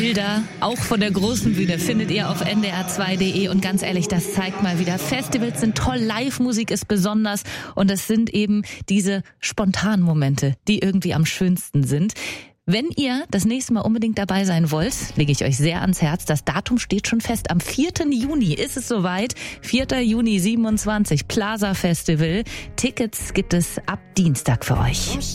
Bilder, auch von der großen Bühne, findet ihr auf ndr2.de. Und ganz ehrlich, das zeigt mal wieder, Festivals sind toll, Live-Musik ist besonders. Und es sind eben diese spontanen Momente, die irgendwie am schönsten sind. Wenn ihr das nächste Mal unbedingt dabei sein wollt, lege ich euch sehr ans Herz. Das Datum steht schon fest. Am 4. Juni ist es soweit. 4. Juni 27, Plaza Festival. Tickets gibt es ab Dienstag für euch.